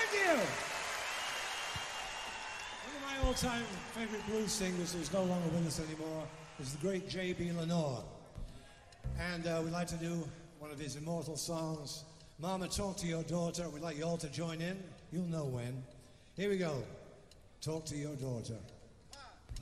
Thank you. One of my all-time favorite blues singers who's no longer with us anymore is the great J.B. Lenore. And we'd like to do one of his immortal songs, Mama, Talk to Your Daughter. We'd like you all to join in. You'll know when. Here we go. Talk to Your Daughter.